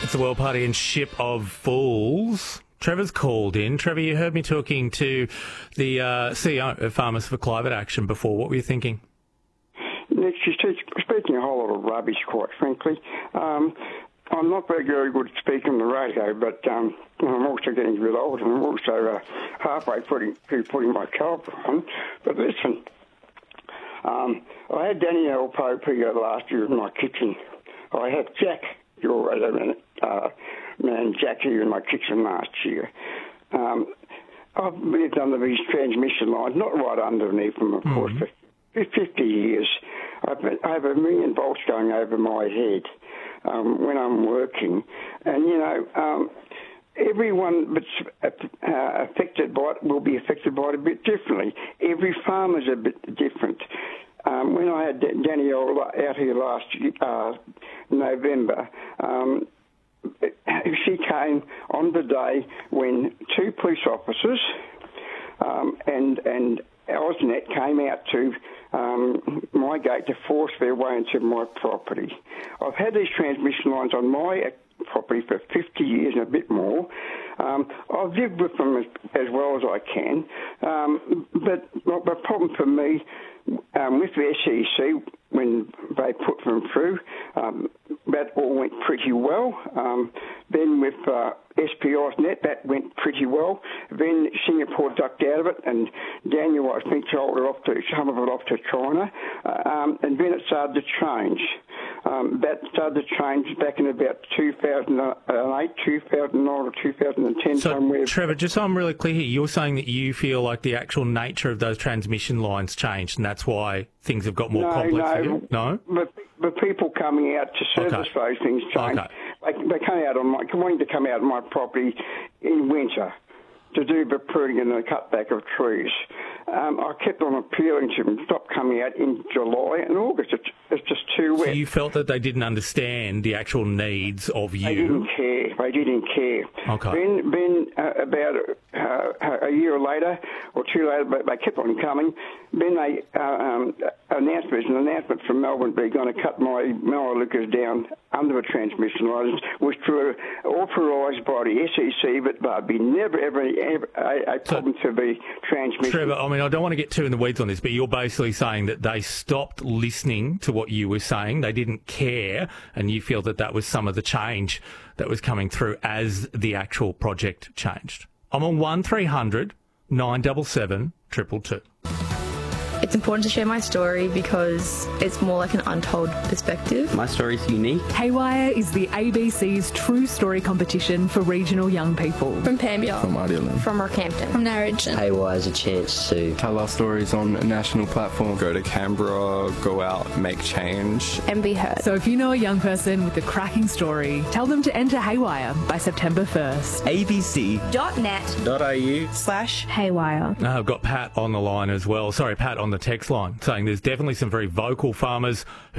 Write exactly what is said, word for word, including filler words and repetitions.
It's the World Party and Ship of Fools. Trevor's called in. Trevor, you heard me talking to the uh, C E O of Farmers for Climate Action before. What were you thinking? Nick, she's speaking a whole lot of rubbish, quite frankly. Um, I'm not very, very good at speaking on the radio, but um, I'm also getting a bit old, and I'm also uh, halfway putting, through putting my caliper on. But listen, um, I had Danielle Pope here last year in my kitchen. I had Jack, your radio uh, man, Jack here in my kitchen last year. Um, I've lived under these transmission lines, not right underneath them, of mm-hmm. course, for fifty years. I've been, I have a million volts going over my head um, when I'm working. And, you know, um, everyone that's uh, affected by it will be affected by it a bit differently. Every farmer's a bit different. Um, when I had Danielle out here last uh, November, um, she came on the day when two police officers um, and and AusNet came out to um, my gate to force their way into my property. I've had these transmission lines on my property for fifty years and a bit more. Um, I've lived with them as, as well as I can, um, but the problem for me um, with the S E C, when they put them through, um, that all went pretty well. Um, then with uh, S P AusNet, that went pretty well. Then Singapore ducked out of it, and Daniel, I think, sold it off to some of it off to China, uh, um, and then it started to change. Um, that started to change back in about two thousand eight, two thousand nine, or two thousand ten. So, somewhere. Trevor, just so I'm really clear here, you're saying that you feel like the actual nature of those transmission lines changed, and that's why things have got more no, complex no, for you? No, the, the people coming out to service okay. those things changed. Okay. They, they came out on my, wanting to come out on my property in winter to do the pruning and the cutback of trees. Um, I kept on appealing to them, stop coming out in July and August. It's, it's just too wet. So you felt that they didn't understand the actual needs of you? They didn't care. They didn't care. Okay. Then, then uh, about uh, a year later or two later, but they kept on coming. Then they uh, um, announced there's an announcement from Melbourne they're going to cut my Melaleucas down under the transmission lines, which were authorised by the S E C, but there'd be never, ever, ever a, a problem so, to the transmission. Trevor, I mean, I don't want to get too in the weeds on this, but you're basically saying that they stopped listening to what you were saying. They didn't care, and you feel that that was some of the change that was coming through as the actual project changed. I'm on one three hundred nine seven seven two two two. It's important to share my story because it's more like an untold perspective. My story is unique. Haywire is the A B C's True Story competition for regional young people. From Pambia. From Ardelan. From Rockhampton. From Narrogin. Haywire is a chance to tell our stories on a national platform. Go to Canberra, go out, make change. And be heard. So if you know a young person with a cracking story, tell them to enter Haywire by September first. abc.net.au slash Haywire. Uh, I've got Pat on the line as well. Sorry, Pat on the text line, saying there's definitely some very vocal farmers who